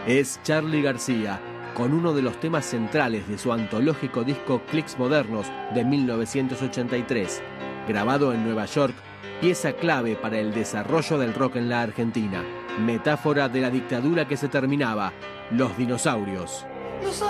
Es Charly García, con uno de los temas centrales de su antológico disco Clicks Modernos de 1983, grabado en Nueva York, pieza clave para el desarrollo del rock en la Argentina, metáfora de la dictadura que se terminaba, los dinosaurios.